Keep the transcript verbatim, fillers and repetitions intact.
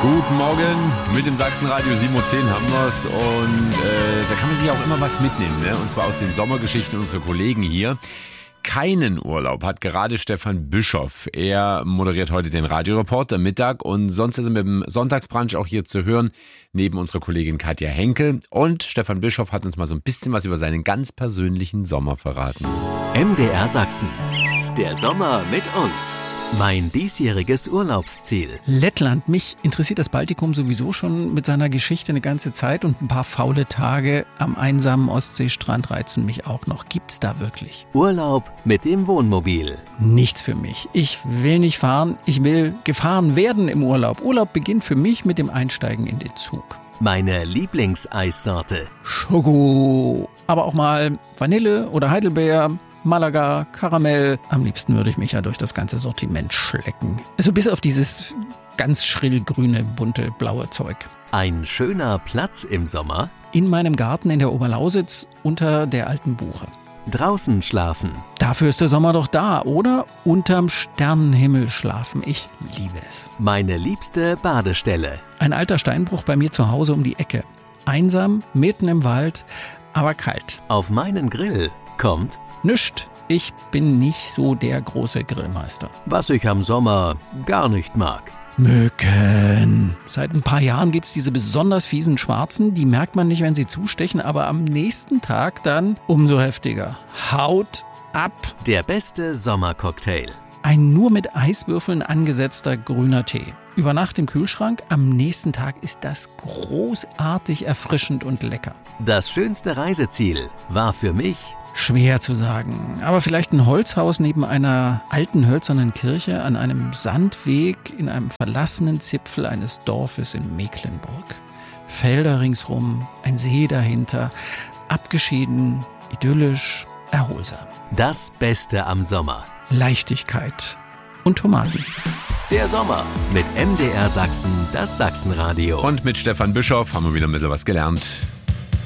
Guten Morgen, mit dem Sachsenradio sieben Uhr zehn haben wir es und äh, da kann man sich auch immer was mitnehmen, ne? Und zwar aus den Sommergeschichten unserer Kollegen hier. Keinen Urlaub hat gerade Stefan Bischoff. Er moderiert heute den Radioreporter Mittag und sonst ist er mit dem Sonntagsbrunch auch hier zu hören, neben unserer Kollegin Katja Henkel. Und Stefan Bischoff hat uns mal so ein bisschen was über seinen ganz persönlichen Sommer verraten. M D R Sachsen. Der Sommer mit uns. Mein diesjähriges Urlaubsziel. Lettland. Mich interessiert das Baltikum sowieso schon mit seiner Geschichte eine ganze Zeit und ein paar faule Tage am einsamen Ostseestrand reizen mich auch noch. Gibt's da wirklich? Urlaub mit dem Wohnmobil. Nichts für mich. Ich will nicht fahren, ich will gefahren werden im Urlaub. Urlaub beginnt für mich mit dem Einsteigen in den Zug. Meine Lieblingseissorte. Schoko. Aber auch mal Vanille oder Heidelbeer. Malaga, Karamell. Am liebsten würde ich mich ja durch das ganze Sortiment schlecken. Also bis auf dieses ganz schrill grüne, bunte, blaue Zeug. Ein schöner Platz im Sommer. In meinem Garten in der Oberlausitz unter der alten Buche. Draußen schlafen. Dafür ist der Sommer doch da, oder? Unterm Sternenhimmel schlafen. Ich liebe es. Meine liebste Badestelle. Ein alter Steinbruch bei mir zu Hause um die Ecke. Einsam, mitten im Wald, aber kalt. Auf meinen Grill kommt Nischt. Ich bin nicht so der große Grillmeister. was ich am Sommer gar nicht mag. Mücken. Seit ein paar Jahren gibt's diese besonders fiesen Schwarzen. Die merkt man nicht, wenn sie zustechen, aber am nächsten Tag dann umso heftiger. Haut ab. Der beste Sommercocktail. Ein nur mit Eiswürfeln angesetzter grüner Tee. Über Nacht im Kühlschrank, am nächsten Tag ist das großartig erfrischend und lecker. Das schönste Reiseziel war für mich Schwer zu sagen, aber vielleicht ein Holzhaus neben einer alten hölzernen Kirche an einem Sandweg in einem verlassenen Zipfel eines Dorfes in Mecklenburg. Felder ringsrum, ein See dahinter, abgeschieden, idyllisch, erholsam. das Beste am Sommer. Leichtigkeit und Tomaten. Der Sommer mit M D R Sachsen, das Sachsenradio. Und mit Stefan Bischoff haben wir wieder ein bisschen was gelernt.